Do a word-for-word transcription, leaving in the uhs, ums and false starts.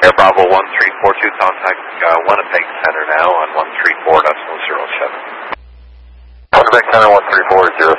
Air Bravo one three four two, contact uh, Winnipeg Center now on one three four point zero zero seven. Winnipeg Center one three four zero